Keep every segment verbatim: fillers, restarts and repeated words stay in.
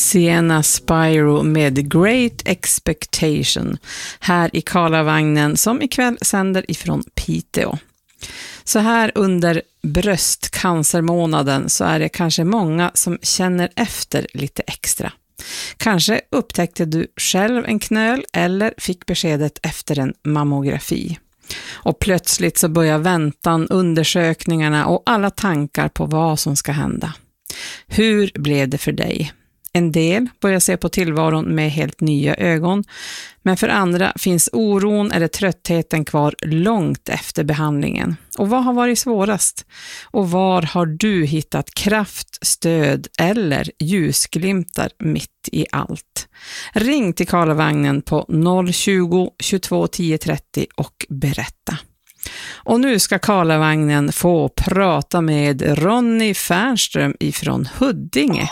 Sienna Spyro med Great Expectation här i Karlavagnen som ikväll sänder ifrån Piteå. Så här under bröstcancermånaden så är det kanske många som känner efter lite extra. Kanske upptäckte du själv en knöl eller fick beskedet efter en mammografi. Och plötsligt så börjar väntan, undersökningarna och alla tankar på vad som ska hända. Hur blev det för dig? En del börjar se på tillvaron med helt nya ögon, men för andra finns oron eller tröttheten kvar långt efter behandlingen. Och vad har varit svårast? Och var har du hittat kraft, stöd eller ljusglimtar mitt i allt? Ring till Karlavagnen på noll tjugo, tjugotvå, tio trettio och berätta. Och nu ska Karlavagnen få prata med Ronny Fernström ifrån Huddinge.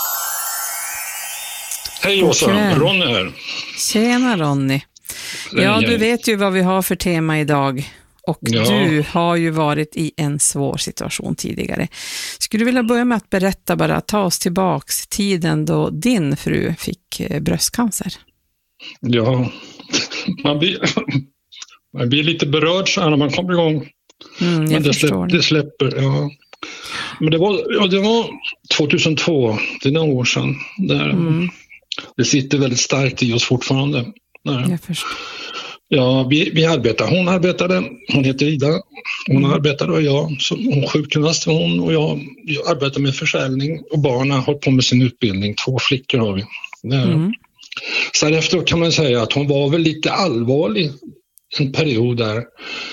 Hej Åsa, Ronny här. Tjena Ronny. Ja, du vet ju vad vi har för tema idag. Och ja. Du har ju varit i en svår situation tidigare. Skulle du vilja börja med att berätta bara, ta oss tillbaks tiden då din fru fick bröstcancer? Ja, man blir, man blir lite berörd så här när man kommer igång. Mm, jag Men det, förstår. släpp, det släpper, ja. Men det var, ja, det var tjugohundratvå, det är några år sedan. Där. Mm. Det sitter väldigt starkt i oss fortfarande. Där. Jag förstår. Ja, vi, vi arbetar. Hon arbetade, hon heter Ida. Hon mm. arbetade och jag, så hon sjukgymnast hon och jag, jag arbetar med försäljning och barnen har på med sin utbildning. Två flickor har vi. Mm. Sen efter kan man säga att hon var väl lite allvarlig en period där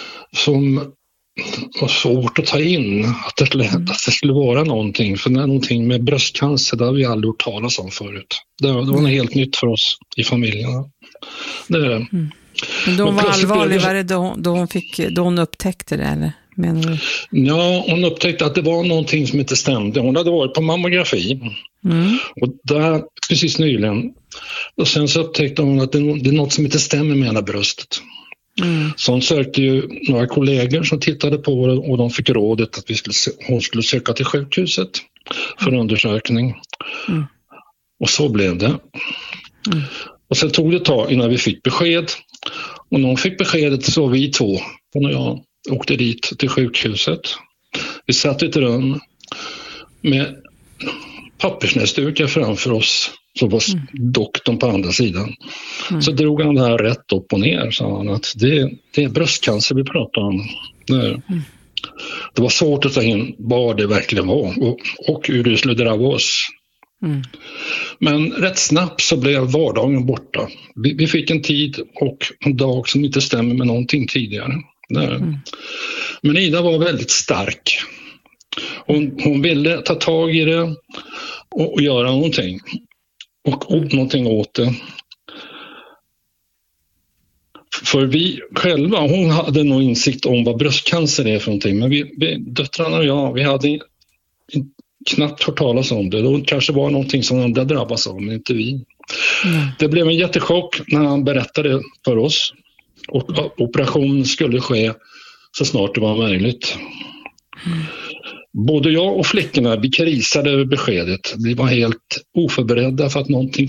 som var svårt att ta in att det, skulle, mm. att det skulle vara någonting. För det är någonting med bröstcancer, det har vi aldrig hört talas om förut. Det, det var något helt nytt för oss i familjen. Det är det. Mm. Men då var allvarlig, var det då, då, hon fick, då hon upptäckte det, eller? Menar du? Ja, hon upptäckte att det var någonting som inte stämde. Hon hade varit på mammografi. Mm. Och där, precis nyligen. Och sen så upptäckte hon att det, det är något som inte stämmer med hela bröstet. Mm. Så hon sökte ju några kollegor som tittade på det och de fick rådet att vi skulle, hon skulle söka till sjukhuset för undersökning. Mm. Och så blev det. Mm. Och sen tog det ett tag innan vi fick besked. Och när hon fick beskedet så var vi två, hon och jag, åkte dit till sjukhuset. Vi satt i ett rum med pappersnäsdukar framför oss. Så var mm. doktorn på andra sidan. Mm. Så drog han det här rätt upp och ner. Sa han att det, det är bröstcancer vi pratar om. Det, mm. det var svårt att ta in vad det verkligen var. Och, och hur det skulle drabba oss. Mm. Men rätt snabbt så blev vardagen borta. Vi, vi fick en tid och en dag som inte stämmer med någonting tidigare. Mm. Men Ida var väldigt stark. Hon, hon ville ta tag i det och, och göra någonting. Och, och någonting åt det. För vi själva, hon hade nog insikt om vad bröstcancer är för någonting. Men vi, vi döttrarna och jag, vi hade knappt hört talas om det. Det kanske var någonting som andra drabbas av, men inte vi. Mm. Det blev en jättechock när han berättade för oss. Och operationen skulle ske så snart det var möjligt. Mm. Både jag och flickorna, vi krisade över beskedet. Vi var helt oförberedda för att någonting